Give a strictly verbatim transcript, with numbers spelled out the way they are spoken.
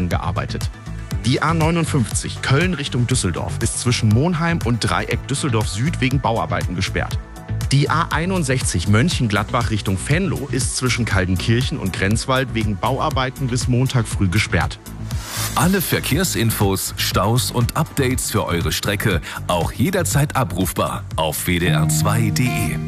Baustellen gearbeitet. Die A neunundfünfzig Köln Richtung Düsseldorf ist zwischen Monheim und Dreieck Düsseldorf Süd wegen Bauarbeiten gesperrt. Die A einundsechzig Mönchengladbach Richtung Venlo ist zwischen Kaldenkirchen und Grenzwald wegen Bauarbeiten bis Montag früh gesperrt. Alle Verkehrsinfos, Staus und Updates für eure Strecke auch jederzeit abrufbar auf w d r zwei punkt d e.